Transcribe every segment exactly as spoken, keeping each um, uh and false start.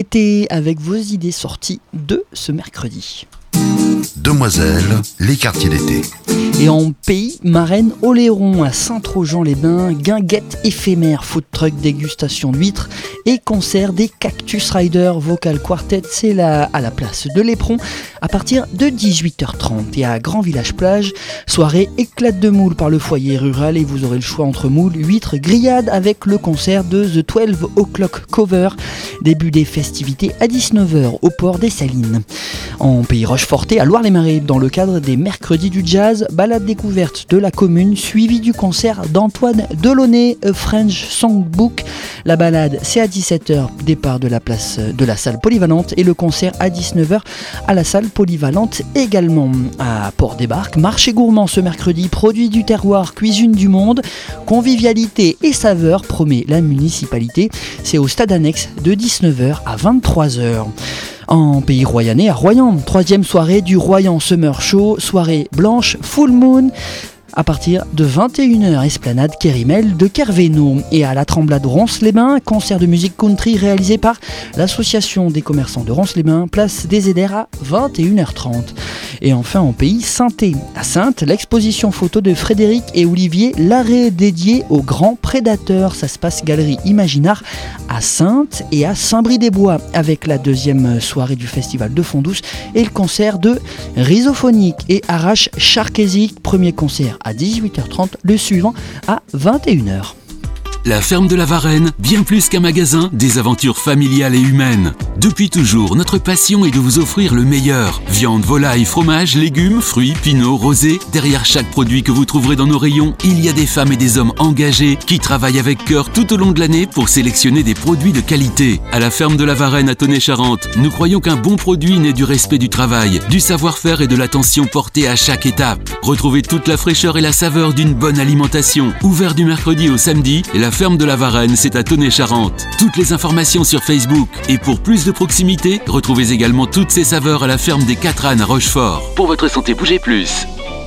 l'été avec vos idées sorties de ce mercredi. Demoiselles, les quartiers d'été. Et en pays, Marraine, Oléron, à Saint-Trojan-les-Bains, guinguette éphémère, food truck, dégustation d'huîtres et concert des Cactus Riders Vocal Quartet, c'est là à la place de l'Éperon à partir de dix-huit heures trente. Et à Grand Village Plage, soirée éclate de moules par le foyer rural et vous aurez le choix entre moules, huîtres, grillades avec le concert de The douze O'Clock Cover. Début des festivités à dix-neuf heures au port des Salines. En pays Rocheforté, à Loire-les-Marais, dans le cadre des mercredis du jazz, balade découverte de la commune, suivi du concert d'Antoine Delaunay, A French Songbook. La balade, c'est à dix-sept heures, départ de la place de la salle polyvalente, et le concert à dix-neuf heures à la salle polyvalente également. À Port-des-Barques, marché gourmand ce mercredi, produits du terroir, cuisine du monde, convivialité et saveur, promet la municipalité. C'est au stade annexe de dix-neuf heures à vingt-trois heures. En pays royannais, à Royan, troisième soirée du Royan Summer Show, soirée blanche, full moon, à partir de vingt et une heures, esplanade Kérimel de Kervéno. Et à la Tremblade Ronces-les-Bains, concert de musique country réalisé par l'association des commerçants de Ronces-les-Bains, place des Édères à vingt et une heures trente. Et enfin en pays saintais, à Saintes, l'exposition photo de Frédéric et Olivier Larrey dédiée aux grands prédateurs. Ça se passe galerie Imaginard à Saintes et à Saint-Brie-des-Bois, avec la deuxième soirée du festival de Fondouce et le concert de Rhizophonique et Arrache Charkésique, premier concert à dix-huit heures trente, le suivant à vingt et une heures. La ferme de la Varenne, bien plus qu'un magasin, des aventures familiales et humaines. Depuis toujours, notre passion est de vous offrir le meilleur. Viande, volaille, fromage, légumes, fruits, pinots, rosés. Derrière chaque produit que vous trouverez dans nos rayons, il y a des femmes et des hommes engagés qui travaillent avec cœur tout au long de l'année pour sélectionner des produits de qualité. À la ferme de la Varenne à Tonnet-Charente, nous croyons qu'un bon produit naît du respect du travail, du savoir-faire et de l'attention portée à chaque étape. Retrouvez toute la fraîcheur et la saveur d'une bonne alimentation. Ouvert du mercredi au samedi, la ferme de la Varenne, c'est à Tonnet-Charente. Toutes les informations sur Facebook. Et pour plus de proximité, retrouvez également toutes ces saveurs à la ferme des Quatre Ânes à Rochefort. Pour votre santé, bougez plus.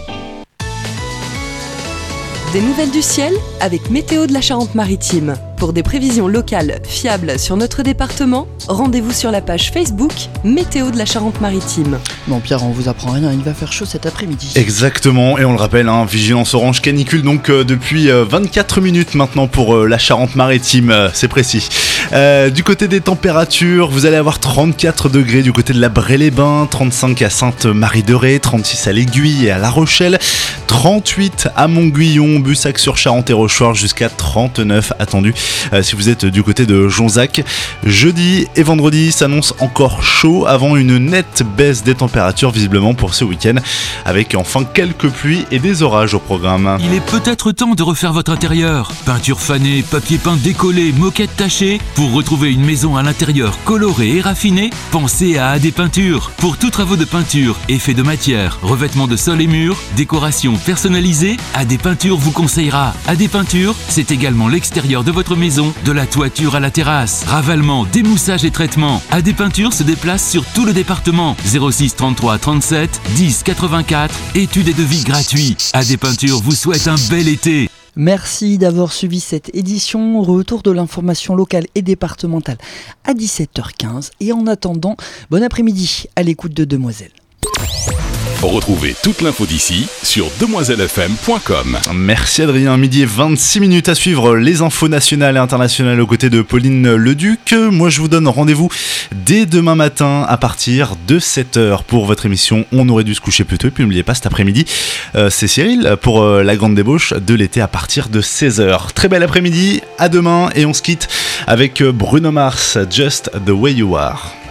Des nouvelles du ciel avec Météo de la Charente-Maritime. Pour des prévisions locales fiables sur notre département, rendez-vous sur la page Facebook Météo de la Charente-Maritime. Bon Pierre, on vous apprend rien, il va faire chaud cet après-midi. Exactement, et on le rappelle, hein, vigilance orange canicule donc euh, depuis euh, vingt-quatre minutes maintenant pour euh, la Charente-Maritime, euh, c'est précis. Euh, du côté des températures, vous allez avoir trente-quatre degrés du côté de la Bray-les-Bains, trente-cinq à Sainte-Marie-de-Ré, trente-six à l'Aiguille et à La Rochelle, trente-huit à Montguillon, Bussac-sur-Charente et Rochefort, jusqu'à trente-neuf attendus euh, si vous êtes du côté de Jonzac. Jeudi et vendredi s'annonce encore chaud avant une nette baisse des températures visiblement pour ce week-end, avec enfin quelques pluies et des orages au programme. Il est peut-être temps de refaire votre intérieur. Peinture fanée, papier peint décollé, moquette tachée. Pour retrouver une maison à l'intérieur colorée et raffinée, pensez à A D Peinture. Pour tous travaux de peinture, effets de matière, revêtement de sol et murs, décoration personnalisée, A D Peinture vous conseillera. A D Peinture, c'est également l'extérieur de votre maison, de la toiture à la terrasse. Ravalement, démoussage et traitement. A D Peinture se déplace sur tout le département. zéro six trente-trois trente-sept dix quatre-vingt-quatre. Études et devis gratuits. A D Peinture vous souhaite un bel été. Merci d'avoir suivi cette édition. Retour de l'information locale et départementale à dix-sept heures quinze. Et en attendant, bon après-midi à l'écoute de Demoiselles. Retrouvez toute l'info d'ici sur demoiselle f m point com. Merci Adrien, midi et vingt-six minutes à suivre les infos nationales et internationales aux côtés de Pauline Leduc. Moi je vous donne rendez-vous dès demain matin à partir de sept heures pour votre émission On aurait dû se coucher plus tôt. Et puis n'oubliez pas cet après-midi, euh, c'est Cyril pour euh, la grande débauche de l'été à partir de seize heures. Très bel après-midi, à demain et on se quitte avec Bruno Mars, Just the Way You Are.